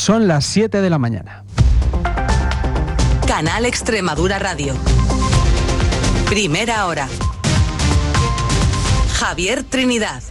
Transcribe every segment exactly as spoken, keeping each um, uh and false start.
Son las siete de la mañana. Canal Extremadura Radio. Primera hora. Javier Trinidad.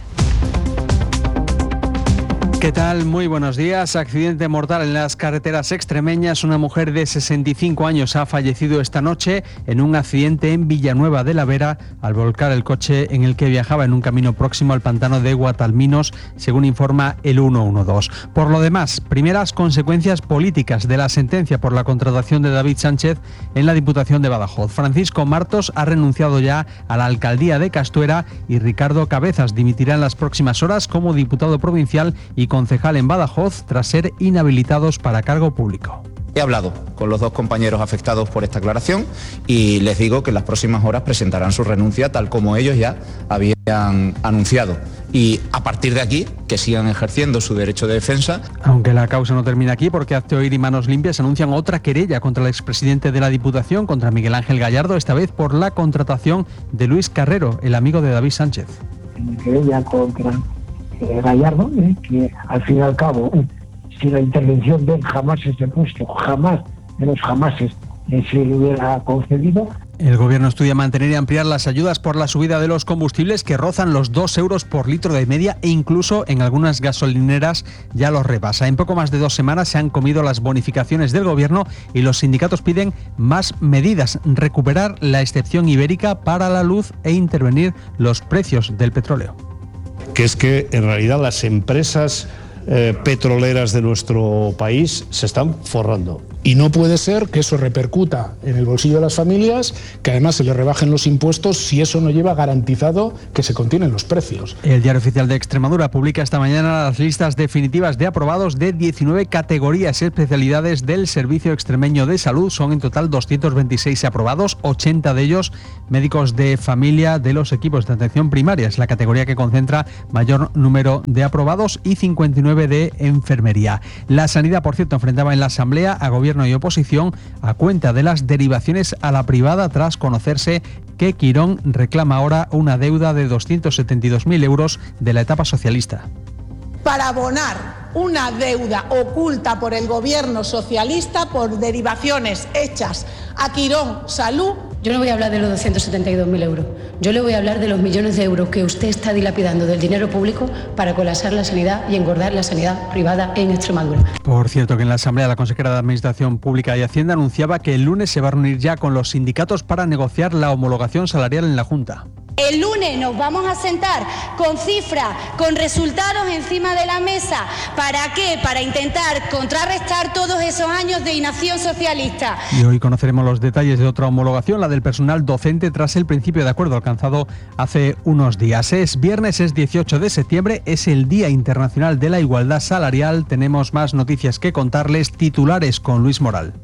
¿Qué tal? Muy buenos días. Accidente mortal en las carreteras extremeñas. Una mujer de sesenta y cinco años ha fallecido esta noche en un accidente en Villanueva de la Vera al volcar el coche en el que viajaba en un camino próximo al pantano de Guatalminos, según informa el ciento doce. Por lo demás, primeras consecuencias políticas de la sentencia por la contratación de David Sánchez en la Diputación de Badajoz. Francisco Martos ha renunciado ya a la alcaldía de Castuera y Ricardo Cabezas dimitirá en las próximas horas como diputado provincial y concejal en Badajoz tras ser inhabilitados para cargo público. He hablado con los dos compañeros afectados por esta aclaración y les digo que en las próximas horas presentarán su renuncia tal como ellos ya habían anunciado. Y a partir de aquí, que sigan ejerciendo su derecho de defensa. Aunque la causa no termina aquí, porque Hazte Oír y Manos Limpias anuncian otra querella contra el expresidente de la Diputación, contra Miguel Ángel Gallardo, esta vez por la contratación de Luis Carrero, el amigo de David Sánchez. Querella contra Gallardo, eh, que al fin y al cabo, eh, si la intervención de él jamás se ha puesto, jamás de los jamases eh, se le hubiera concedido. El Gobierno estudia mantener y ampliar las ayudas por la subida de los combustibles que rozan los dos euros por litro de media e incluso en algunas gasolineras ya los rebasa. En poco más de dos semanas se han comido las bonificaciones del Gobierno y los sindicatos piden más medidas, recuperar la excepción ibérica para la luz e intervenir los precios del petróleo. Que es que en realidad las empresas eh, petroleras de nuestro país se están forrando. Y no puede ser que eso repercuta en el bolsillo de las familias, que además se les rebajen los impuestos si eso no lleva garantizado que se contienen los precios. El Diario Oficial de Extremadura publica esta mañana las listas definitivas de aprobados de diecinueve categorías y especialidades del Servicio Extremeño de Salud. Son en total doscientos veintiséis aprobados, ochenta de ellos médicos de familia de los equipos de atención primaria. Es la categoría que concentra mayor número de aprobados y cincuenta y nueve de enfermería. La sanidad, por cierto, enfrentaba en la Asamblea a Gobierno y oposición a cuenta de las derivaciones a la privada tras conocerse que Quirón reclama ahora una deuda de doscientos setenta y dos mil euros de la etapa socialista. Para abonar una deuda oculta por el gobierno socialista por derivaciones hechas a Quirón Salud. Yo no voy a hablar de los doscientos setenta y dos mil euros, yo le voy a hablar de los millones de euros que usted está dilapidando del dinero público para colapsar la sanidad y engordar la sanidad privada en Extremadura. Por cierto, que en la Asamblea la consejera de Administración Pública y Hacienda anunciaba que el lunes se va a reunir ya con los sindicatos para negociar la homologación salarial en la Junta. El lunes nos vamos a sentar con cifras, con resultados encima de la mesa. ¿Para qué? Para intentar contrarrestar todos esos años de inacción socialista. Y hoy conoceremos los detalles de otra homologación, la del personal docente, tras el principio de acuerdo alcanzado hace unos días. Es viernes, es dieciocho de septiembre, es el Día Internacional de la Igualdad Salarial. Tenemos más noticias que contarles, titulares con Luis Moral.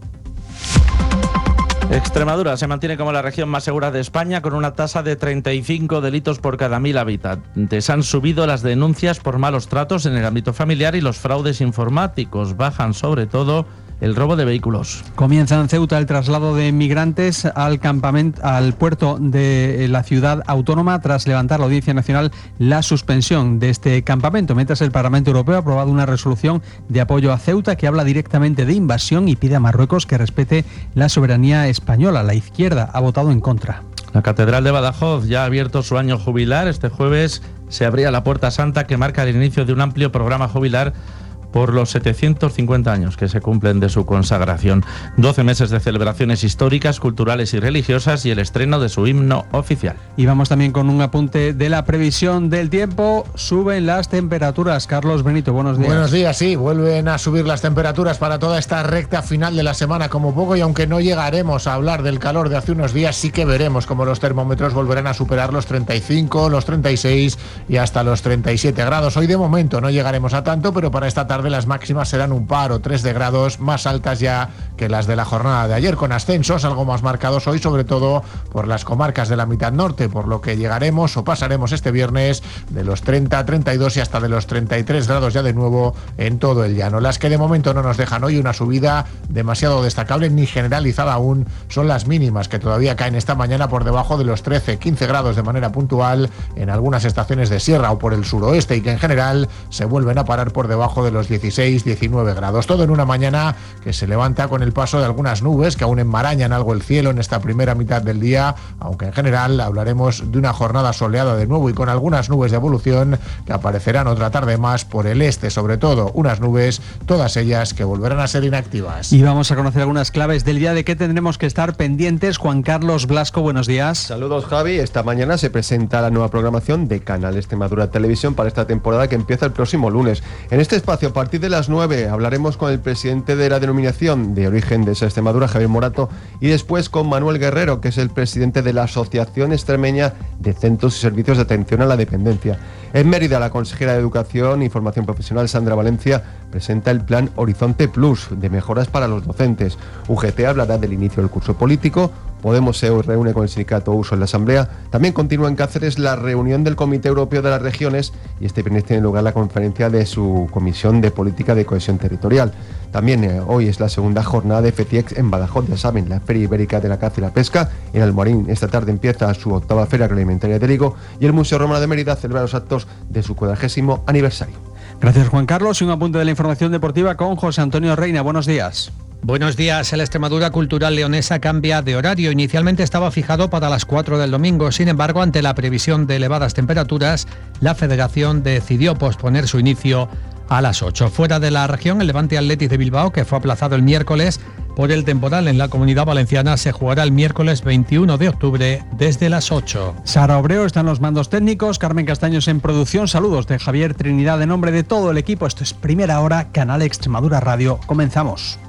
Extremadura se mantiene como la región más segura de España con una tasa de treinta y cinco delitos por cada mil habitantes. Han subido las denuncias por malos tratos en el ámbito familiar y los fraudes informáticos. Bajan sobre todo el robo de vehículos. Comienza en Ceuta el traslado de migrantes al campamento, al puerto de la ciudad autónoma tras levantar la Audiencia Nacional la suspensión de este campamento, mientras el Parlamento Europeo ha aprobado una resolución de apoyo a Ceuta que habla directamente de invasión y pide a Marruecos que respete la soberanía española. La izquierda ha votado en contra. La Catedral de Badajoz ya ha abierto su año jubilar. Este jueves se abría la Puerta Santa que marca el inicio de un amplio programa jubilar por los setecientos cincuenta años que se cumplen de su consagración. doce meses de celebraciones históricas, culturales y religiosas y el estreno de su himno oficial. Y vamos también con un apunte de la previsión del tiempo. Suben las temperaturas. Carlos Benito, buenos días. Buenos días, sí, vuelven a subir las temperaturas para toda esta recta final de la semana como poco, y aunque no llegaremos a hablar del calor de hace unos días, sí que veremos cómo los termómetros volverán a superar los treinta y cinco, los treinta y seis y hasta los treinta y siete grados. Hoy de momento no llegaremos a tanto, pero para esta tarde las máximas serán un par o tres de grados más altas ya que las de la jornada de ayer, con ascensos algo más marcados hoy, sobre todo por las comarcas de la mitad norte, por lo que llegaremos o pasaremos este viernes de los treinta, treinta y dos y hasta de los treinta y tres grados ya de nuevo en todo el llano. Las que de momento no nos dejan hoy una subida demasiado destacable ni generalizada aún son las mínimas, que todavía caen esta mañana por debajo de los trece, quince grados de manera puntual en algunas estaciones de sierra o por el suroeste, y que en general se vuelven a parar por debajo de los los dieciséis diecinueve grados. Todo en una mañana que se levanta con el paso de algunas nubes que aún enmarañan algo el cielo en esta primera mitad del día, aunque en general hablaremos de una jornada soleada de nuevo y con algunas nubes de evolución que aparecerán otra tarde más por el este, sobre todo unas nubes, todas ellas que volverán a ser inactivas. Y vamos a conocer algunas claves del día de qué tendremos que estar pendientes. Juan Carlos Blasco, buenos días. Saludos, Javi. Esta mañana se presenta la nueva programación de Canal Extremadura Televisión para esta temporada que empieza el próximo lunes. En este espacio, a partir de las nueve, hablaremos con el presidente de la denominación de origen de esa Extremadura, Javier Morato, y después con Manuel Guerrero, que es el presidente de la Asociación Extremeña de Centros y Servicios de Atención a la Dependencia. En Mérida, la consejera de Educación y Formación Profesional, Sandra Valencia, presenta el plan Horizonte Plus de mejoras para los docentes. U G T hablará del inicio del curso político. Podemos se reúne con el sindicato U S O en la Asamblea. También continúa en Cáceres la reunión del Comité Europeo de las Regiones y este viernes tiene lugar la conferencia de su Comisión de Política de Cohesión Territorial. También eh, hoy es la segunda jornada de FETIEX en Badajoz, ya saben, la Feria Ibérica de la Caza y la Pesca. En Almorín esta tarde empieza su octava Feria Agroalimentaria de Vigo y el Museo Romano de Mérida celebra los actos de su cuadragésimo aniversario. Gracias, Juan Carlos. Y un apunte de la información deportiva con José Antonio Reina. Buenos días. Buenos días. La Extremadura Cultural Leonesa cambia de horario. Inicialmente estaba fijado para las cuatro del domingo. Sin embargo, ante la previsión de elevadas temperaturas, la Federación decidió posponer su inicio a las ocho. Fuera de la región, el Levante Athletic de Bilbao, que fue aplazado el miércoles por el temporal en la Comunidad Valenciana, se jugará el miércoles veintiuno de octubre desde las ocho. Sara Obreo está en los mandos técnicos, Carmen Castaños en producción. Saludos de Javier Trinidad en nombre de todo el equipo. Esto es Primera Hora, Canal Extremadura Radio. Comenzamos.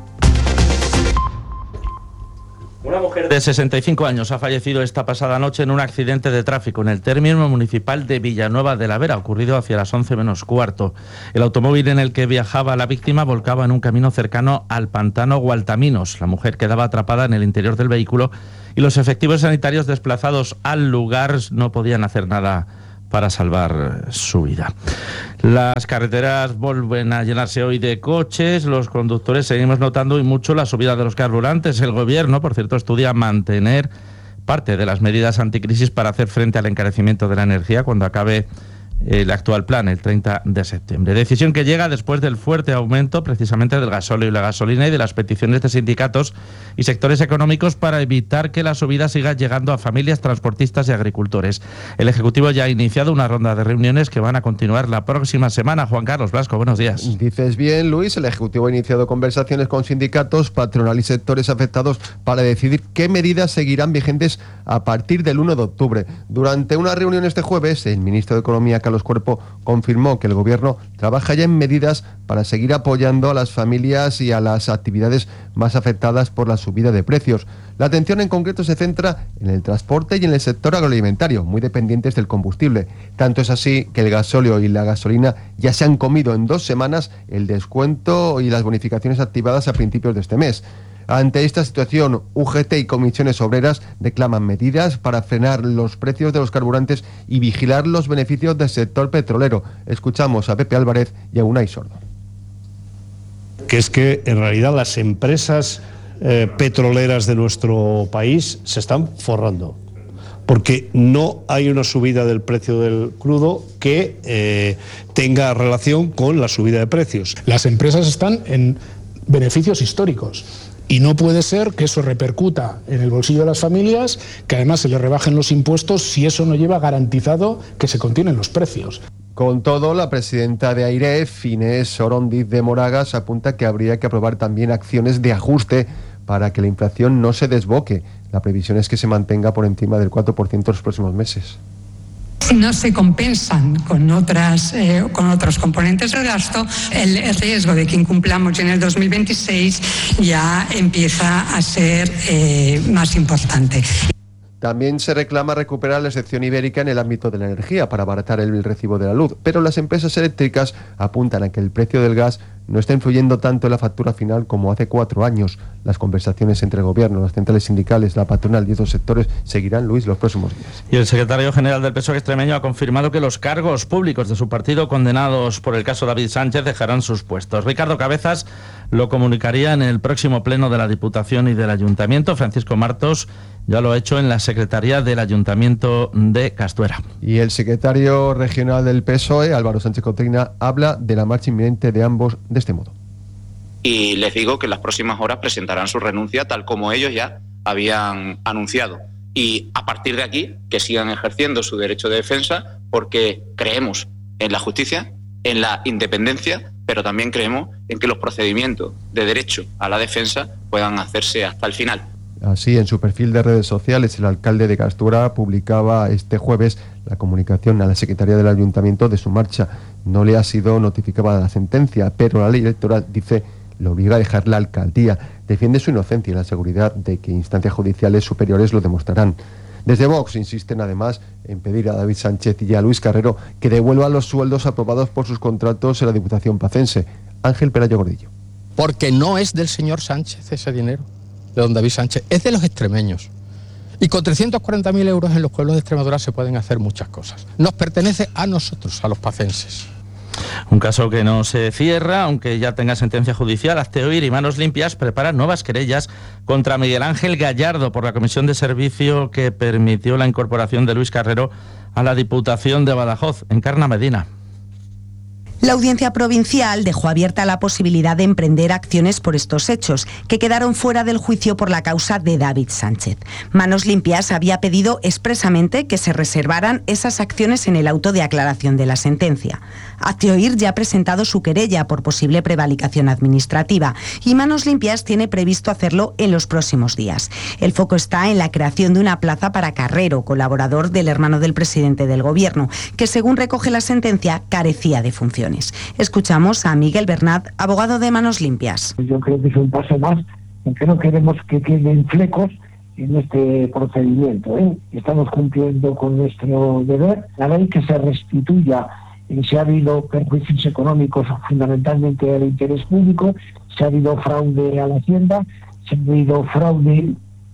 Una mujer de sesenta y cinco años ha fallecido esta pasada noche en un accidente de tráfico en el término municipal de Villanueva de la Vera, ocurrido hacia las once menos cuarto. El automóvil en el que viajaba la víctima volcaba en un camino cercano al pantano Gualtaminos. La mujer quedaba atrapada en el interior del vehículo y los efectivos sanitarios desplazados al lugar no podían hacer nada para salvar su vida. Las carreteras vuelven a llenarse hoy de coches, los conductores seguimos notando y mucho la subida de los carburantes. El gobierno, por cierto, estudia mantener parte de las medidas anticrisis para hacer frente al encarecimiento de la energía cuando acabe el actual plan, el treinta de septiembre. Decisión que llega después del fuerte aumento precisamente del gasóleo y la gasolina y de las peticiones de sindicatos y sectores económicos para evitar que la subida siga llegando a familias, transportistas y agricultores. El Ejecutivo ya ha iniciado una ronda de reuniones que van a continuar la próxima semana. Juan Carlos Blasco, buenos días. Dices bien, Luis, el Ejecutivo ha iniciado conversaciones con sindicatos, patronal y sectores afectados para decidir qué medidas seguirán vigentes a partir del uno de octubre. Durante una reunión este jueves, el ministro de Economía, Carlos Cuerpo, confirmó que el Gobierno trabaja ya en medidas para seguir apoyando a las familias y a las actividades más afectadas por la subida de precios. La atención en concreto se centra en el transporte y en el sector agroalimentario, muy dependientes del combustible. Tanto es así que el gasóleo y la gasolina ya se han comido en dos semanas el descuento y las bonificaciones activadas a principios de este mes. Ante esta situación, U G T y comisiones obreras reclaman medidas para frenar los precios de los carburantes y vigilar los beneficios del sector petrolero. Escuchamos a Pepe Álvarez y a Unai Sordo. Que es que en realidad las empresas eh, petroleras de nuestro país se están forrando, porque no hay una subida del precio del crudo que eh, tenga relación con la subida de precios. Las empresas están en beneficios históricos. Y no puede ser que eso repercuta en el bolsillo de las familias, que además se les rebajen los impuestos si eso no lleva garantizado que se contienen los precios. Con todo, la presidenta de AIREF, Inés Orondiz de Moragas, apunta que habría que aprobar también acciones de ajuste para que la inflación no se desboque. La previsión es que se mantenga por encima del cuatro por ciento en los próximos meses. Si no se compensan con otras eh, con otros componentes del gasto, el riesgo de que incumplamos en el dos mil veintiséis ya empieza a ser eh, más importante. También se reclama recuperar la excepción ibérica en el ámbito de la energía para abaratar el recibo de la luz, pero las empresas eléctricas apuntan a que el precio del gas no está influyendo tanto en la factura final como hace cuatro años. Las conversaciones entre el Gobierno, las centrales sindicales, la patronal y otros sectores seguirán, Luis, los próximos días. Y el secretario general del P S O E extremeño ha confirmado que los cargos públicos de su partido condenados por el caso David Sánchez dejarán sus puestos. Ricardo Cabezas lo comunicaría en el próximo pleno de la Diputación y del Ayuntamiento. Francisco Martos ya lo ha hecho en la Secretaría del Ayuntamiento de Castuera. Y el secretario regional del P S O E, Álvaro Sánchez Cotrina, habla de la marcha inminente de ambos de este modo. Y les digo que en las próximas horas presentarán su renuncia tal como ellos ya habían anunciado. Y a partir de aquí, que sigan ejerciendo su derecho de defensa, porque creemos en la justicia, en la independencia, pero también creemos en que los procedimientos de derecho a la defensa puedan hacerse hasta el final. Así, en su perfil de redes sociales, el alcalde de Castuera publicaba este jueves la comunicación a la Secretaría del Ayuntamiento de su marcha. No le ha sido notificada la sentencia, pero la ley electoral, dice, lo obliga a dejar la alcaldía. Defiende su inocencia y la seguridad de que instancias judiciales superiores lo demostrarán. Desde Vox insisten además en pedir a David Sánchez y a Luis Carrero que devuelvan los sueldos aprobados por sus contratos en la Diputación Pacense. Ángel Pelayo Gordillo. Porque no es del señor Sánchez ese dinero, de don David Sánchez, es de los extremeños. Y con trescientos cuarenta mil euros en los pueblos de Extremadura se pueden hacer muchas cosas. Nos pertenece a nosotros, a los pacenses. Un caso que no se cierra, aunque ya tenga sentencia judicial. Hazte Oír y Manos Limpias preparan nuevas querellas contra Miguel Ángel Gallardo por la comisión de servicio que permitió la incorporación de Luis Carrero a la Diputación de Badajoz. Encarna Medina. La Audiencia Provincial dejó abierta la posibilidad de emprender acciones por estos hechos, que quedaron fuera del juicio por la causa de David Sánchez. Manos Limpias había pedido expresamente que se reservaran esas acciones en el auto de aclaración de la sentencia. Hazte Oír ya ha presentado su querella por posible prevaricación administrativa y Manos Limpias tiene previsto hacerlo en los próximos días. El foco está en la creación de una plaza para Carrero, colaborador del hermano del presidente del Gobierno, que según recoge la sentencia carecía de funciones. Escuchamos a Miguel Bernat, abogado de Manos Limpias. Yo creo que es un paso más en que no queremos que queden flecos en este procedimiento, ¿eh? Estamos cumpliendo con nuestro deber. La ley que se restituya eh, si ha habido perjuicios económicos fundamentalmente del interés público, si ha habido fraude a la Hacienda, si ha habido fraude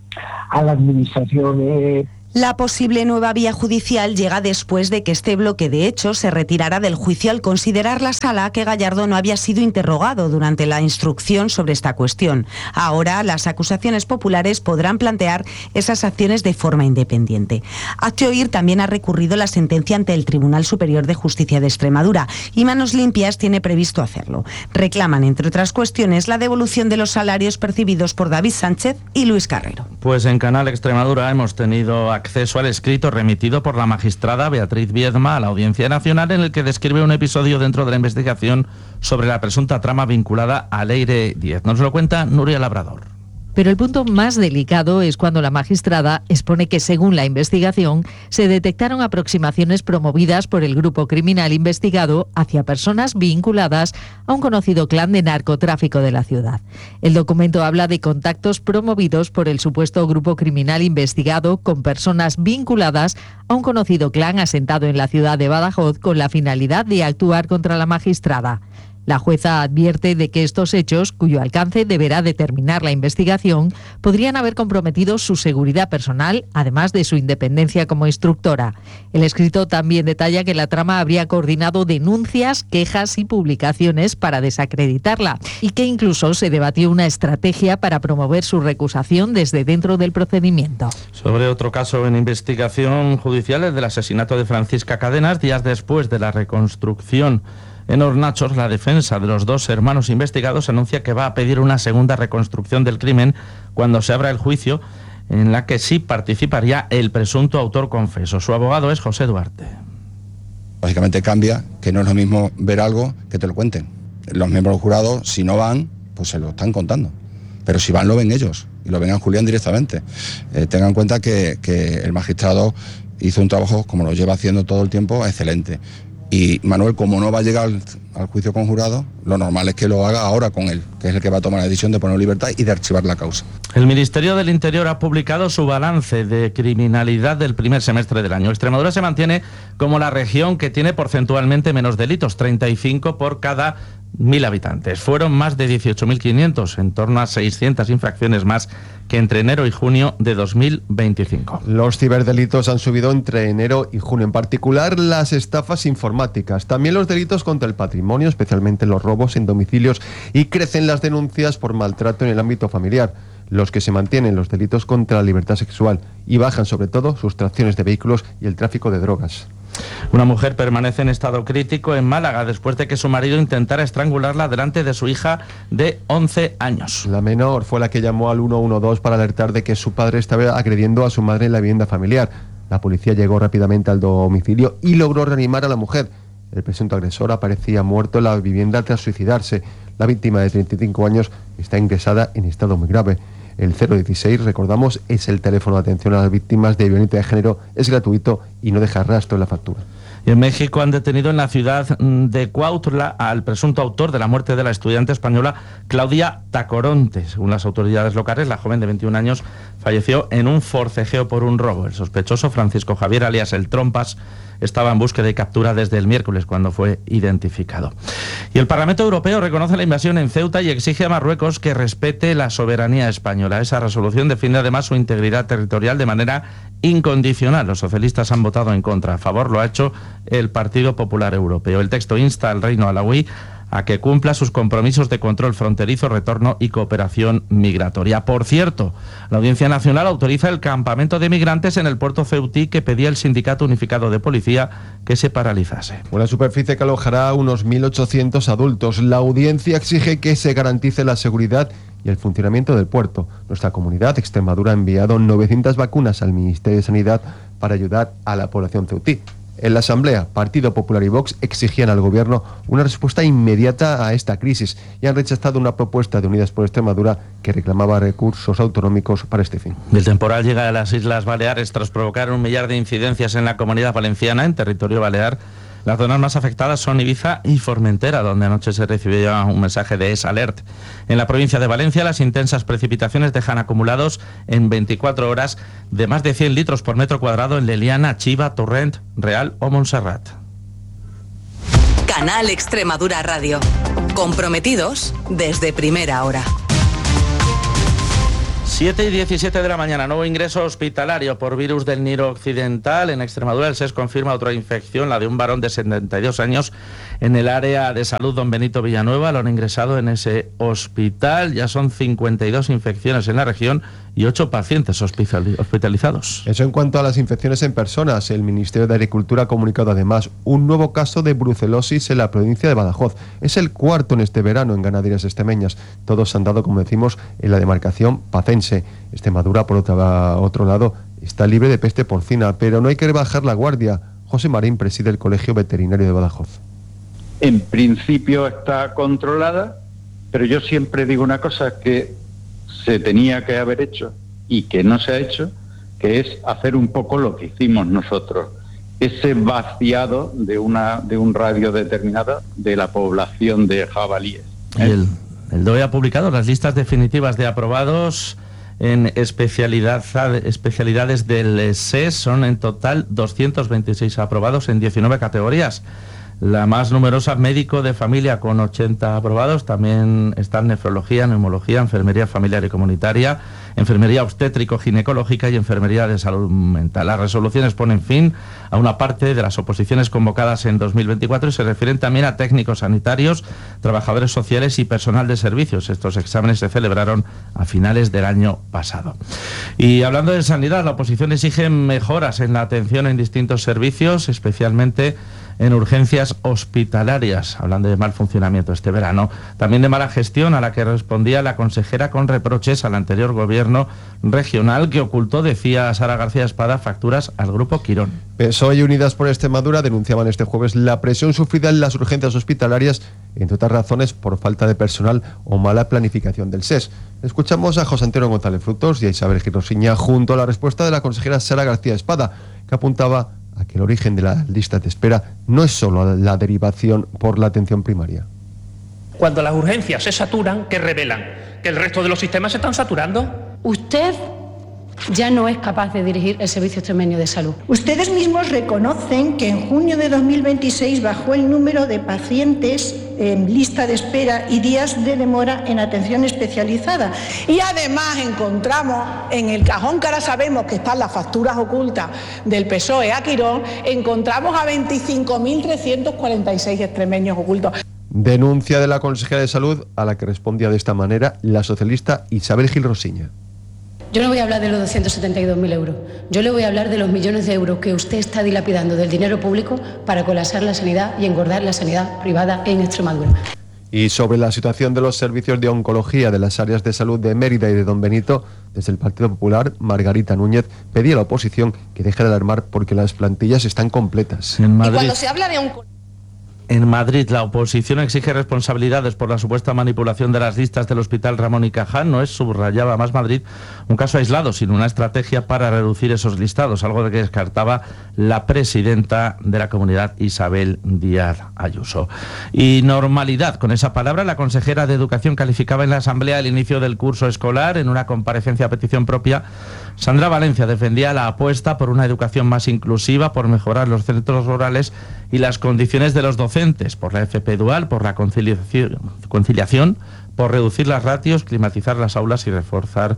a la Administración. Eh, La posible nueva vía judicial llega después de que este bloque de hechos se retirara del juicio al considerar la sala que Gallardo no había sido interrogado durante la instrucción sobre esta cuestión. Ahora las acusaciones populares podrán plantear esas acciones de forma independiente. Hazte Oír también ha recurrido la sentencia ante el Tribunal Superior de Justicia de Extremadura y Manos Limpias tiene previsto hacerlo. Reclaman, entre otras cuestiones, la devolución de los salarios percibidos por David Sánchez y Luis Carrero. Pues en Canal Extremadura hemos tenido acceso al escrito remitido por la magistrada Beatriz Viedma a la Audiencia Nacional, en el que describe un episodio dentro de la investigación sobre la presunta trama vinculada a Leire Díez. Nos lo cuenta Nuria Labrador. Pero el punto más delicado es cuando la magistrada expone que, según la investigación, se detectaron aproximaciones promovidas por el grupo criminal investigado hacia personas vinculadas a un conocido clan de narcotráfico de la ciudad. El documento habla de contactos promovidos por el supuesto grupo criminal investigado con personas vinculadas a un conocido clan asentado en la ciudad de Badajoz con la finalidad de actuar contra la magistrada. La jueza advierte de que estos hechos, cuyo alcance deberá determinar la investigación, podrían haber comprometido su seguridad personal, además de su independencia como instructora. El escrito también detalla que la trama habría coordinado denuncias, quejas y publicaciones para desacreditarla, y que incluso se debatió una estrategia para promover su recusación desde dentro del procedimiento. Sobre otro caso en investigación judicial, el del asesinato de Francisca Cadenas, días después de la reconstrucción en Hornachos, la defensa de los dos hermanos investigados anuncia que va a pedir una segunda reconstrucción del crimen cuando se abra el juicio, en la que sí participaría el presunto autor confeso. Su abogado es José Duarte. Básicamente cambia, que no es lo mismo ver algo que te lo cuenten. Los miembros del jurado, si no van, pues se lo están contando. Pero si van, lo ven ellos, y lo ven a Julián directamente. Eh, tengan en cuenta que, que el magistrado hizo un trabajo, como lo lleva haciendo todo el tiempo, excelente. Y Manuel, como no va a llegar al, al juicio con jurado, lo normal es que lo haga ahora con él, que es el que va a tomar la decisión de poner libertad y de archivar la causa. El Ministerio del Interior ha publicado su balance de criminalidad del primer semestre del año. Extremadura se mantiene como la región que tiene porcentualmente menos delitos, treinta y cinco por cada mil habitantes. Fueron más de dieciocho mil quinientos, en torno a seiscientas infracciones más que entre enero y junio de dos mil veinticinco. Los ciberdelitos han subido entre enero y junio, en particular las estafas informáticas. También los delitos contra el patrimonio, especialmente los robos en domicilios, y crecen las denuncias por maltrato en el ámbito familiar. Los que se mantienen los delitos contra la libertad sexual y bajan sobre todo sustracciones de vehículos y el tráfico de drogas. Una mujer permanece en estado crítico en Málaga después de que su marido intentara estrangularla delante de su hija de once años. La menor fue la que llamó al uno uno dos para alertar de que su padre estaba agrediendo a su madre en la vivienda familiar. La policía llegó rápidamente al domicilio y logró reanimar a la mujer. El presunto agresor aparecía muerto en la vivienda tras suicidarse. La víctima de treinta y cinco años está ingresada en estado muy grave. El cero dieciséis, recordamos, es el teléfono de atención a las víctimas de violencia de género, es gratuito y no deja rastro en la factura. Y en México han detenido en la ciudad de Cuautla al presunto autor de la muerte de la estudiante española Claudia Tacoronte. Según las autoridades locales, la joven de veintiún años falleció en un forcejeo por un robo. El sospechoso, Francisco Javier, alias El Trompas, estaba en búsqueda y captura desde el miércoles, cuando fue identificado. Y el Parlamento Europeo reconoce la invasión en Ceuta y exige a Marruecos que respete la soberanía española. Esa resolución defiende además su integridad territorial de manera incondicional. Los socialistas han votado en contra. A favor lo ha hecho el Partido Popular Europeo. El texto insta al Reino alauí a que cumpla sus compromisos de control fronterizo, retorno y cooperación migratoria. Por cierto, la Audiencia Nacional autoriza el campamento de migrantes en el puerto ceutí que pedía el Sindicato Unificado de Policía que se paralizase. Una superficie que alojará a unos mil ochocientos adultos. La audiencia exige que se garantice la seguridad y el funcionamiento del puerto. Nuestra comunidad, Extremadura, ha enviado novecientas vacunas al Ministerio de Sanidad para ayudar a la población ceutí. En la Asamblea, Partido Popular y Vox exigían al Gobierno una respuesta inmediata a esta crisis y han rechazado una propuesta de Unidas por Extremadura que reclamaba recursos autonómicos para este fin. El temporal llega a las Islas Baleares tras provocar un millar de incidencias en la Comunidad Valenciana, en territorio balear. Las zonas más afectadas son Ibiza y Formentera, donde anoche se recibió ya un mensaje de S Alert. En la provincia de Valencia, las intensas precipitaciones dejan acumulados en veinticuatro horas de más de cien litros por metro cuadrado en Leliana, Chiva, Torrent, Real o Montserrat. Canal Extremadura Radio. Comprometidos desde primera hora. siete y diecisiete de la mañana, nuevo ingreso hospitalario por virus del Nilo Occidental. En Extremadura el S E S confirma otra infección, la de un varón de setenta y dos años en el área de salud Don Benito Villanueva. Lo han ingresado en ese hospital. Ya son cincuenta y dos infecciones en la región y ocho pacientes hospitalizados. Eso en cuanto a las infecciones en personas. El Ministerio de Agricultura ha comunicado además un nuevo caso de brucelosis en la provincia de Badajoz. Es el cuarto en este verano en ganaderías extremeñas. Todos se han dado, como decimos, en la demarcación pacense. Extremadura, por otro, otro lado, está libre de peste porcina, pero no hay que bajar la guardia. José Marín preside el Colegio Veterinario de Badajoz. En principio está controlada, pero yo siempre digo una cosa que se tenía que haber hecho y que no se ha hecho, que es hacer un poco lo que hicimos nosotros, ese vaciado de una de un radio determinado de la población de jabalíes. ¿eh? El, el D O E ha publicado las listas definitivas de aprobados en especialidad, especialidades del S E S. Son en total doscientos veintiséis aprobados en diecinueve categorías. La más numerosa, médico de familia, con ochenta aprobados. También están nefrología, neumología, enfermería familiar y comunitaria, enfermería obstétrico-ginecológica y enfermería de salud mental. Las resoluciones ponen fin a una parte de las oposiciones convocadas en dos mil veinticuatro y se refieren también a técnicos sanitarios, trabajadores sociales y personal de servicios. Estos exámenes se celebraron a finales del año pasado. Y hablando de sanidad, la oposición exige mejoras en la atención en distintos servicios, especialmente en urgencias hospitalarias, hablando de mal funcionamiento este verano, también de mala gestión a la que respondía la consejera con reproches al anterior gobierno regional que ocultó, decía Sara García Espada, facturas al Grupo Quirón. P S O E y Unidas por Extremadura denunciaban este jueves la presión sufrida en las urgencias hospitalarias, entre otras razones por falta de personal o mala planificación del S E S. Escuchamos a José Antonio González Frutos y a Isabel Girosiña junto a la respuesta de la consejera Sara García Espada, que apuntaba a que el origen de las listas de espera no es solo la derivación por la atención primaria. Cuando las urgencias se saturan, ¿qué revelan? ¿Que el resto de los sistemas se están saturando? Usted ya no es capaz de dirigir el Servicio Extremeño de Salud. Ustedes mismos reconocen que en junio de dos mil veintiséis bajó el número de pacientes eh, lista de espera y días de demora en atención especializada. Y además encontramos en el cajón que ahora sabemos que están las facturas ocultas del P S O E a Quirón, encontramos a veinticinco mil trescientos cuarenta y seis extremeños ocultos. Denuncia de la consejera de Salud a la que respondía de esta manera la socialista Isabel Gil Rosiña. Yo no voy a hablar de los doscientos setenta y dos mil euros. Yo le voy a hablar de los millones de euros que usted está dilapidando del dinero público para colapsar la sanidad y engordar la sanidad privada en Extremadura. Y sobre la situación de los servicios de oncología de las áreas de salud de Mérida y de Don Benito, desde el Partido Popular, Margarita Núñez pedía a la oposición que deje de alarmar porque las plantillas están completas. En Madrid. Y cuando se habla de oncología... En Madrid, la oposición exige responsabilidades por la supuesta manipulación de las listas del Hospital Ramón y Cajal. No es, subrayaba Más Madrid, un caso aislado, sino una estrategia para reducir esos listados, algo de que descartaba la presidenta de la comunidad, Isabel Díaz Ayuso. Y normalidad, con esa palabra, la consejera de Educación calificaba en la Asamblea el inicio del curso escolar. En una comparecencia a petición propia, Sandra Valencia defendía la apuesta por una educación más inclusiva, por mejorar los centros rurales y las condiciones de los docentes, por la F P dual, por la conciliación, conciliación por reducir las ratios, climatizar las aulas y reforzar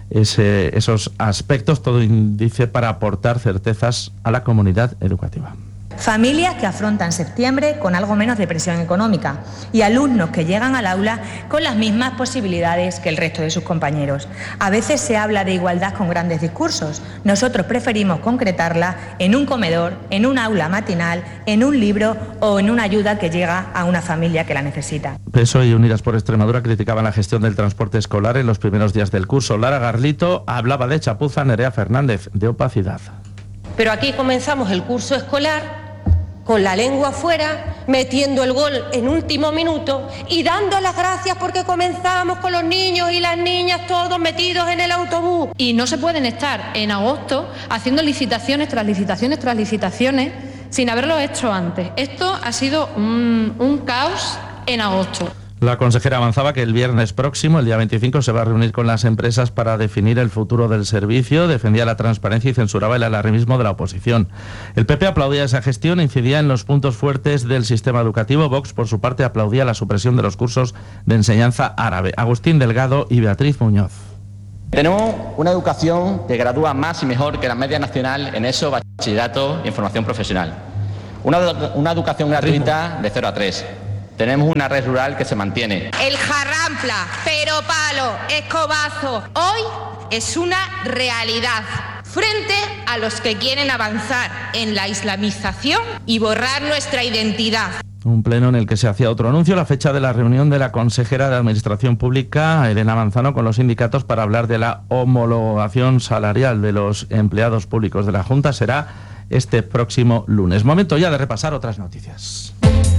ese, esos aspectos, todo índice para aportar certezas a la comunidad educativa. Familias que afrontan septiembre con algo menos de presión económica y alumnos que llegan al aula con las mismas posibilidades que el resto de sus compañeros. A veces se habla de igualdad con grandes discursos. Nosotros preferimos concretarla en un comedor, en un aula matinal, en un libro o en una ayuda que llega a una familia que la necesita. P S O E y Unidas por Extremadura criticaban la gestión del transporte escolar en los primeros días del curso. Lara Garlito hablaba de chapuza, Nerea Fernández de opacidad. Pero aquí comenzamos el curso escolar con la lengua afuera, metiendo el gol en último minuto y dando las gracias porque comenzamos con los niños y las niñas todos metidos en el autobús. Y no se pueden estar en agosto haciendo licitaciones tras licitaciones tras licitaciones sin haberlo hecho antes. Esto ha sido un, un caos en agosto. La consejera avanzaba que el viernes próximo, el día veinticinco, se va a reunir con las empresas para definir el futuro del servicio. Defendía la transparencia y censuraba el alarmismo de la oposición. El P P aplaudía esa gestión e incidía en los puntos fuertes del sistema educativo. Vox, por su parte, aplaudía la supresión de los cursos de enseñanza árabe. Agustín Delgado y Beatriz Muñoz. Tenemos una educación que gradúa más y mejor que la media nacional en eso, bachillerato y formación profesional. Una, una educación gratuita de cero a tres. Tenemos una red rural que se mantiene. El jarrampla, pero palo, escobazo, hoy es una realidad frente a los que quieren avanzar en la islamización y borrar nuestra identidad. Un pleno en el que se hacía otro anuncio, la fecha de la reunión de la consejera de Administración Pública, Elena Manzano, con los sindicatos para hablar de la homologación salarial de los empleados públicos de la Junta será este próximo lunes. Momento ya de repasar otras noticias.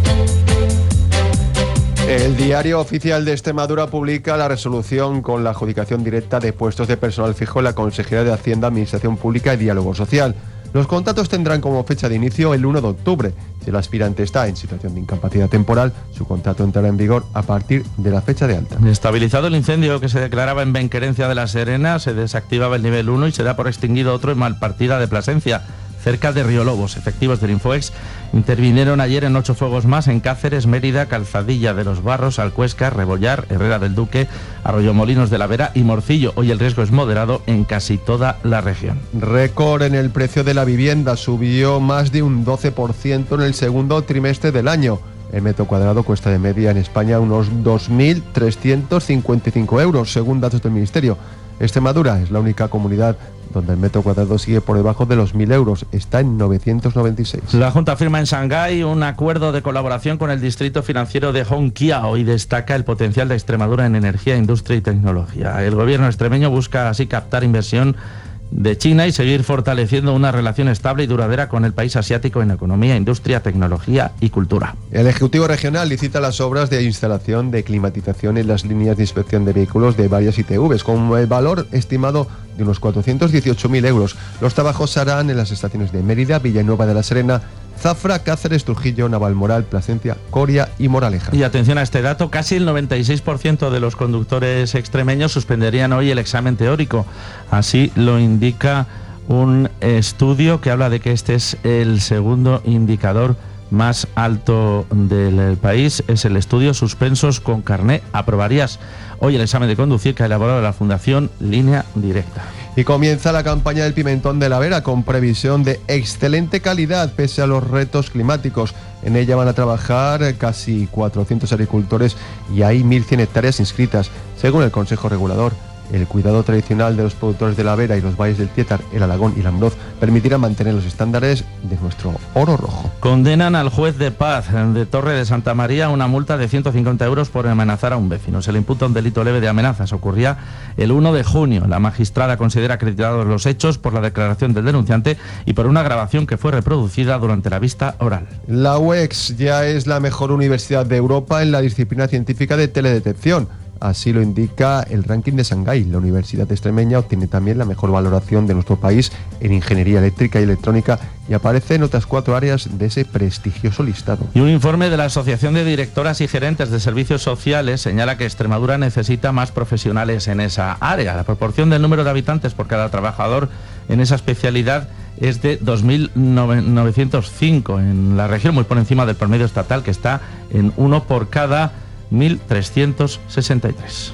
El Diario Oficial de Extremadura publica la resolución con la adjudicación directa de puestos de personal fijo en la Consejería de Hacienda, Administración Pública y Diálogo Social. Los contratos tendrán como fecha de inicio el uno de octubre. Si el aspirante está en situación de incapacidad temporal, su contrato entrará en vigor a partir de la fecha de alta. Estabilizado el incendio que se declaraba en Benquerencia de la Serena, se desactivaba el nivel uno y se da por extinguido otro en Malpartida de Plasencia, cerca de Río Lobos. Efectivos del Infoex intervinieron ayer en ocho fuegos más en Cáceres, Mérida, Calzadilla de los Barros, Alcuesca, Rebollar, Herrera del Duque, Arroyomolinos de la Vera y Morcillo. Hoy el riesgo es moderado en casi toda la región. Récord en el precio de la vivienda, subió más de un doce por ciento en el segundo trimestre del año. El metro cuadrado cuesta de media en España unos dos mil trescientos cincuenta y cinco euros, según datos del Ministerio. Extremadura es la única comunidad donde el metro cuadrado sigue por debajo de los mil euros, está en novecientos noventa y seis. La Junta firma en Shanghái un acuerdo de colaboración con el distrito financiero de Hongqiao y destaca el potencial de Extremadura en energía, industria y tecnología. El gobierno extremeño busca así captar inversión de China y seguir fortaleciendo una relación estable y duradera con el país asiático en economía, industria, tecnología y cultura. El Ejecutivo Regional licita las obras de instalación de climatización en las líneas de inspección de vehículos de varias I T Vs, con el valor estimado de unos cuatrocientos dieciocho mil euros. Los trabajos se harán en las estaciones de Mérida, Villanueva de la Serena, Zafra, Cáceres, Trujillo, Navalmoral, Plasencia, Coria y Moraleja. Y atención a este dato, casi el noventa y seis por ciento de los conductores extremeños suspenderían hoy el examen teórico. Así lo indica un estudio que habla de que este es el segundo indicador más alto del país es el estudio Suspensos con carné. Aprobarías hoy el examen de conducir que ha elaborado la Fundación Línea Directa. Y comienza la campaña del pimentón de la Vera con previsión de excelente calidad pese a los retos climáticos. En ella van a trabajar casi cuatrocientos agricultores y hay mil cien hectáreas inscritas. Según el Consejo Regulador, el cuidado tradicional de los productores de la Vera y los valles del Tietar, el Alagón y el Ambroz permitirá mantener los estándares de nuestro oro rojo. Condenan al juez de paz de Torre de Santa María a una multa de ciento cincuenta euros por amenazar a un vecino. Se le imputa un delito leve de amenazas. Ocurría el uno de junio. La magistrada considera acreditados los hechos por la declaración del denunciante y por una grabación que fue reproducida durante la vista oral. La U E X ya es la mejor universidad de Europa en la disciplina científica de teledetección. Así lo indica el ranking de Shanghái. La Universidad Extremeña obtiene también la mejor valoración de nuestro país en ingeniería eléctrica y electrónica y aparece en otras cuatro áreas de ese prestigioso listado. Y un informe de la Asociación de Directoras y Gerentes de Servicios Sociales señala que Extremadura necesita más profesionales en esa área. La proporción del número de habitantes por cada trabajador en esa especialidad es de dos mil novecientos cinco en la región, muy por encima del promedio estatal, que está en uno por cada mil trescientos sesenta y tres.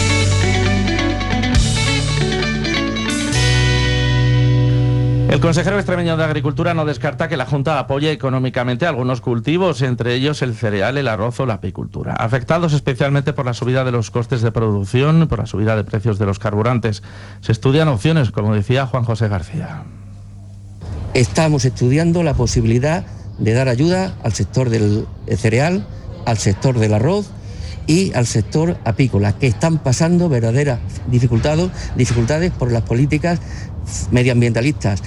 El consejero extremeño de Agricultura no descarta que la Junta apoye económicamente algunos cultivos, entre ellos el cereal, el arroz o la apicultura, afectados especialmente por la subida de los costes de producción, por la subida de precios de los carburantes. Se estudian opciones, como decía Juan José García. Estamos estudiando la posibilidad de dar ayuda al sector del cereal, al sector del arroz y al sector apícola, que están pasando verdaderas dificultades, dificultades por las políticas medioambientalistas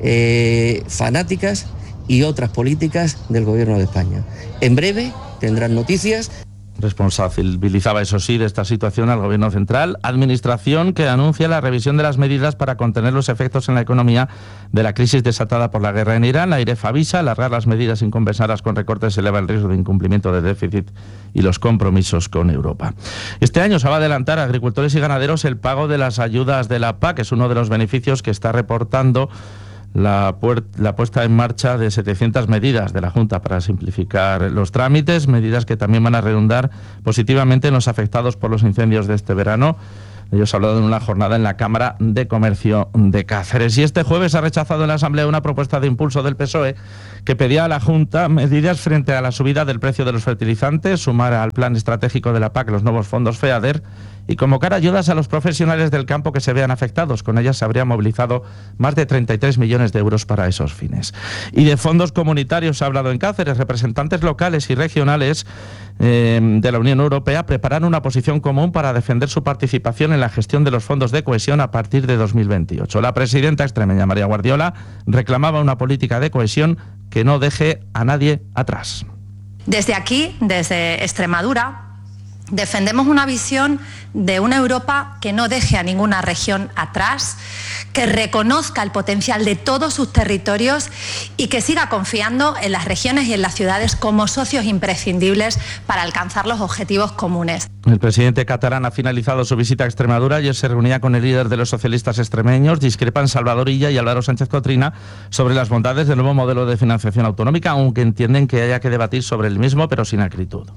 eh, fanáticas y otras políticas del Gobierno de España. En breve tendrán noticias. Responsabilizaba, eso sí, de esta situación al Gobierno central, administración que anuncia la revisión de las medidas para contener los efectos en la economía de la crisis desatada por la guerra en Irán. La AIREF avisa, alargar las medidas sin compensarlas con recortes eleva el riesgo de incumplimiento del déficit y los compromisos con Europa. Este año se va a adelantar a agricultores y ganaderos el pago de las ayudas de la P A C, que es uno de los beneficios que está reportando La, la puesta en marcha de setecientas medidas de la Junta para simplificar los trámites, medidas que también van a redundar positivamente en los afectados por los incendios de este verano. Ellos han hablado en una jornada en la Cámara de Comercio de Cáceres. Y este jueves ha rechazado en la Asamblea una propuesta de impulso del P S O E que pedía a la Junta medidas frente a la subida del precio de los fertilizantes, sumar al plan estratégico de la P A C los nuevos fondos FEADER y convocar ayudas a los profesionales del campo que se vean afectados. Con ellas se habrían movilizado más de treinta y tres millones de euros para esos fines. Y de fondos comunitarios se ha hablado en Cáceres. Representantes locales y regionales eh, de la Unión Europea preparan una posición común para defender su participación en la gestión de los fondos de cohesión a partir de dos mil veintiocho. La presidenta extremeña María Guardiola reclamaba una política de cohesión que no deje a nadie atrás. Desde aquí, desde Extremadura, defendemos una visión de una Europa que no deje a ninguna región atrás, que reconozca el potencial de todos sus territorios y que siga confiando en las regiones y en las ciudades como socios imprescindibles para alcanzar los objetivos comunes. El presidente catalán ha finalizado su visita a Extremadura. Ayer se reunía con el líder de los socialistas extremeños. Discrepan Salvador Illa y Álvaro Sánchez Cotrina sobre las bondades del nuevo modelo de financiación autonómica, aunque entienden que haya que debatir sobre el mismo, pero sin acritud.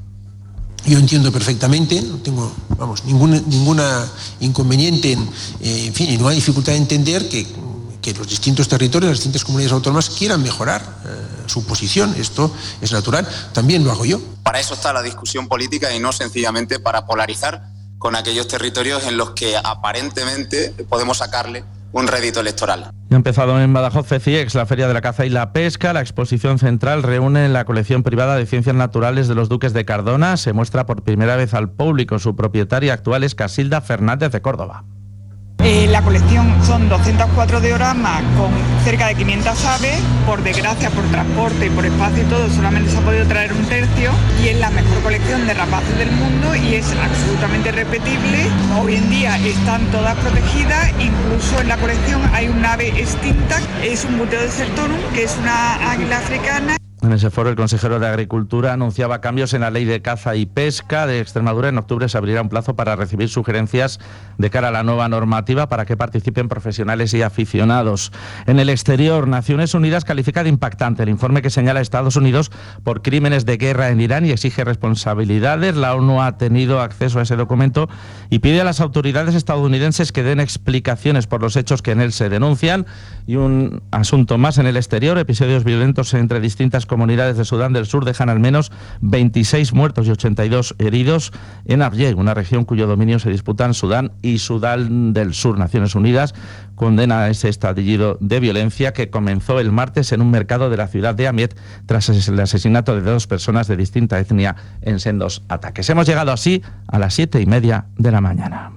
Yo entiendo perfectamente, no tengo, vamos, ningún ninguna inconveniente, en, eh, en fin, y no hay dificultad en entender que, que los distintos territorios, las distintas comunidades autónomas quieran mejorar eh, su posición. Esto es natural, también lo hago yo. Para eso está la discusión política y no sencillamente para polarizar con aquellos territorios en los que aparentemente podemos sacarle un rédito electoral. Ha empezado en Badajoz FECIEX, la Feria de la Caza y la Pesca. La exposición central reúne la colección privada de ciencias naturales de los Duques de Cardona. Se muestra por primera vez al público. Su propietaria actual es Casilda Fernández de Córdoba. Eh, la colección son doscientos cuatro dioramas con cerca de quinientas aves. Por desgracia, por transporte y por espacio y todo, solamente se ha podido traer un tercio y es la mejor colección de rapaces del mundo y es absolutamente repetible. Hoy en día están todas protegidas, incluso en la colección hay un ave extinta, es un buteo de Sertorum, que es una águila africana. En ese foro, el consejero de Agricultura anunciaba cambios en la ley de caza y pesca de Extremadura. En octubre se abrirá un plazo para recibir sugerencias de cara a la nueva normativa para que participen profesionales y aficionados. En el exterior, Naciones Unidas califica de impactante el informe que señala a Estados Unidos por crímenes de guerra en Irán y exige responsabilidades. La ONU ha tenido acceso a ese documento y pide a las autoridades estadounidenses que den explicaciones por los hechos que en él se denuncian. Y un asunto más en el exterior, episodios violentos entre distintas comunidades de Sudán del Sur dejan al menos veintiséis muertos y ochenta y dos heridos en Abyei, una región cuyo dominio se disputan Sudán y Sudán del Sur. Naciones Unidas condena ese estallido de violencia que comenzó el martes en un mercado de la ciudad de Amiet tras el asesinato de dos personas de distinta etnia en sendos ataques. Hemos llegado así a las siete y media de la mañana.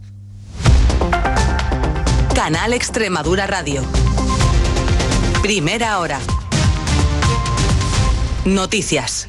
Canal Extremadura Radio. Primera hora. Noticias.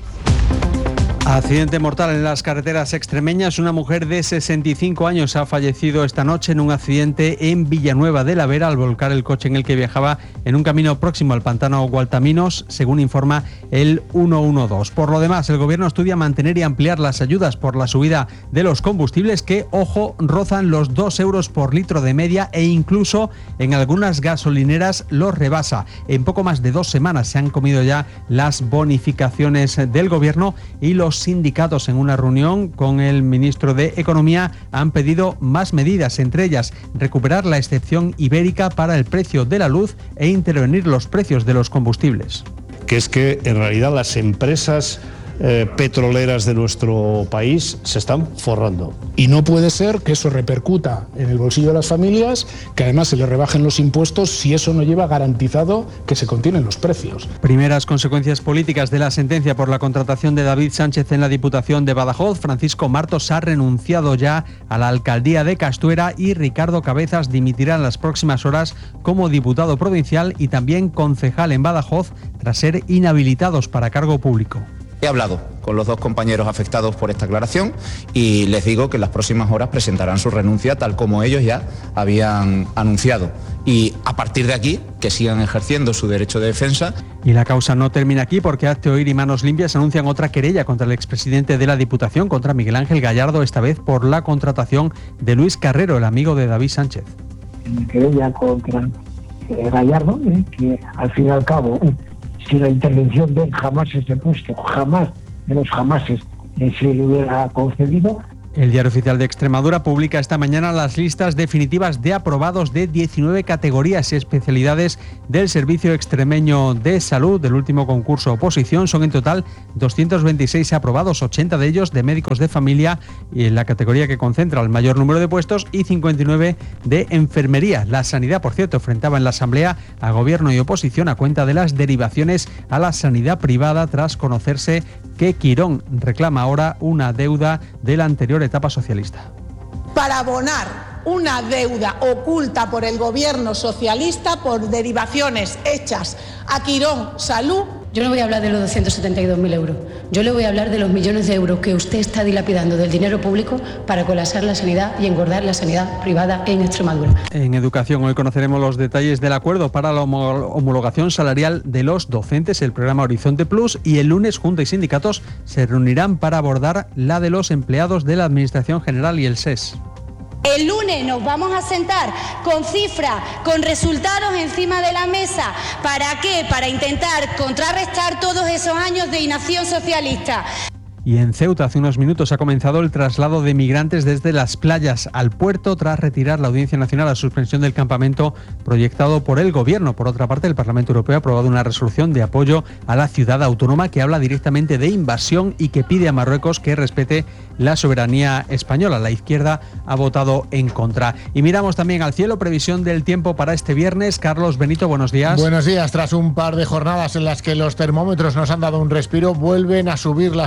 Accidente mortal en las carreteras extremeñas. Una mujer de sesenta y cinco años ha fallecido esta noche en un accidente en Villanueva de la Vera al volcar el coche en el que viajaba en un camino próximo al pantano Gualtaminos, según informa el ciento doce. Por lo demás, el Gobierno estudia mantener y ampliar las ayudas por la subida de los combustibles que, ojo, rozan los dos euros por litro de media e incluso en algunas gasolineras los rebasa. En poco más de dos semanas se han comido ya las bonificaciones del Gobierno y los sindicatos en una reunión con el ministro de Economía han pedido más medidas, entre ellas recuperar la excepción ibérica para el precio de la luz e intervenir los precios de los combustibles. Que es que en realidad las empresas eh, petroleras de nuestro país se están forrando. Y no puede ser que eso repercuta en el bolsillo de las familias, que además se les rebajen los impuestos si eso no lleva garantizado que se contienen los precios. Primeras consecuencias políticas de la sentencia por la contratación de David Sánchez en la Diputación de Badajoz. Francisco Martos ha renunciado ya a la alcaldía de Castuera y Ricardo Cabezas dimitirá en las próximas horas como diputado provincial y también concejal en Badajoz tras ser inhabilitados para cargo público. He hablado con los dos compañeros afectados por esta aclaración y les digo que en las próximas horas presentarán su renuncia tal como ellos ya habían anunciado. Y a partir de aquí, que sigan ejerciendo su derecho de defensa. Y la causa no termina aquí porque Hazte Oír y Manos Limpias anuncian otra querella contra el expresidente de la Diputación, contra Miguel Ángel Gallardo, esta vez por la contratación de Luis Carrero, el amigo de David Sánchez. Una querella contra eh, Gallardo, eh, que al fin y al cabo... Eh, si la intervención de él jamás se ha puesto, jamás de los jamases eh, se le hubiera concedido. El Diario Oficial de Extremadura publica esta mañana las listas definitivas de aprobados de diecinueve categorías y especialidades del Servicio Extremeño de Salud del último concurso oposición. Son en total doscientos veintiséis aprobados, ochenta de ellos de médicos de familia, y en la categoría que concentra el mayor número de puestos, y cincuenta y nueve de enfermería. La sanidad, por cierto, enfrentaba en la Asamblea a Gobierno y oposición a cuenta de las derivaciones a la sanidad privada tras conocerse que Quirón reclama ahora una deuda de la anterior etapa socialista. Para abonar una deuda oculta por el gobierno socialista por derivaciones hechas a Quirón Salud. Yo no voy a hablar de los doscientos setenta y dos mil euros. Yo le voy a hablar de los millones de euros que usted está dilapidando del dinero público para colapsar la sanidad y engordar la sanidad privada en Extremadura. En educación, hoy conoceremos los detalles del acuerdo para la homologación salarial de los docentes, el programa Horizonte Plus, y el lunes Junta y sindicatos se reunirán para abordar la de los empleados de la Administración General y el S E S. El lunes nos vamos a sentar con cifras, con resultados encima de la mesa. ¿Para qué? Para intentar contrarrestar todos esos años de inacción socialista. Y en Ceuta, hace unos minutos, ha comenzado el traslado de migrantes desde las playas al puerto tras retirar la Audiencia Nacional la suspensión del campamento proyectado por el Gobierno. Por otra parte, el Parlamento Europeo ha aprobado una resolución de apoyo a la ciudad autónoma que habla directamente de invasión y que pide a Marruecos que respete la soberanía española. La izquierda ha votado en contra. Y miramos también al cielo, previsión del tiempo para este viernes. Carlos Benito, buenos días. Buenos días. Tras un par de jornadas en las que los termómetros nos han dado un respiro, vuelven a subir las temperaturas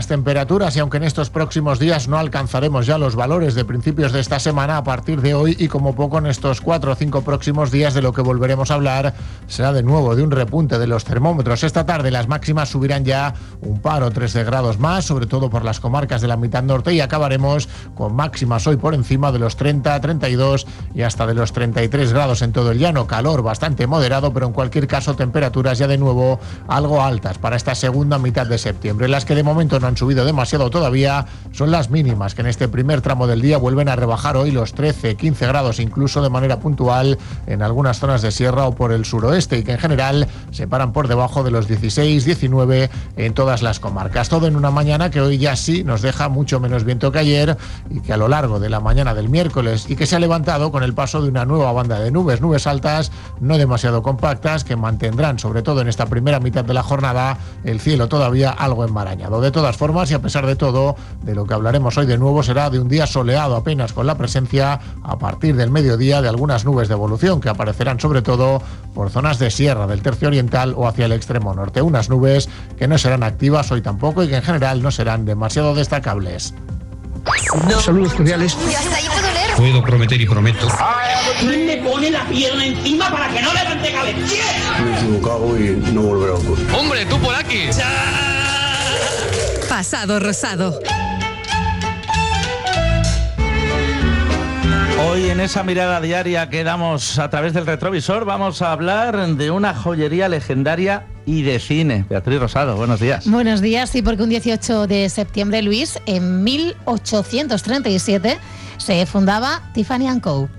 temperaturas, y aunque en estos próximos días no alcanzaremos ya los valores de principios de esta semana, a partir de hoy y como poco en estos cuatro o cinco próximos días, de lo que volveremos a hablar será de nuevo de un repunte de los termómetros. Esta tarde las máximas subirán ya un par o tres de grados más, sobre todo por las comarcas de la mitad norte, y acabaremos con máximas hoy por encima de los treinta, treinta y dos y hasta de los treinta y tres grados en todo el llano. Calor bastante moderado, pero en cualquier caso temperaturas ya de nuevo algo altas para esta segunda mitad de septiembre. Las que de momento no han subido demasiado todavía son las mínimas, que en este primer tramo del día vuelven a rebajar hoy los trece, quince grados, incluso de manera puntual en algunas zonas de sierra o por el suroeste, y que en general se paran por debajo de los dieciséis, diecinueve en todas las comarcas. Todo en una mañana que hoy ya sí nos deja mucho menos viento que ayer, y que a lo largo de la mañana del miércoles y que se ha levantado con el paso de una nueva banda de nubes, nubes altas no demasiado compactas, que mantendrán sobre todo en esta primera mitad de la jornada el cielo todavía algo enmarañado. De todas formas, y a pesar de todo, de lo que hablaremos hoy de nuevo será de un día soleado, apenas con la presencia a partir del mediodía de algunas nubes de evolución que aparecerán sobre todo por zonas de sierra del tercio oriental o hacia el extremo norte. Unas nubes que no serán activas hoy tampoco y que en general no serán demasiado destacables. No. Saludos cordiales. Ya está, yo puedo leer. Puedo prometer y prometo. ¿Quién me pone la pierna encima para que no levante cabeza? Me he equivocado y no volverá a ocurrir. ¡Hombre, tú por aquí! Pasado rosado. Hoy en esa mirada diaria que damos a través del retrovisor vamos a hablar de una joyería legendaria y de cine. Beatriz Rosado, buenos días. Buenos días, sí, porque un dieciocho de septiembre, Luis, en mil ochocientos treinta y siete se fundaba Tiffany and Co.